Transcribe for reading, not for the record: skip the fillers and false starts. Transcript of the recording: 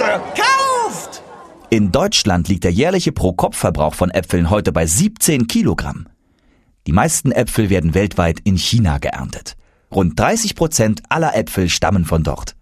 Gekauft! In Deutschland liegt der jährliche Pro-Kopf-Verbrauch von Äpfeln heute bei 17 Kilogramm. Die meisten Äpfel werden weltweit in China geerntet. Rund 30% aller Äpfel stammen von dort.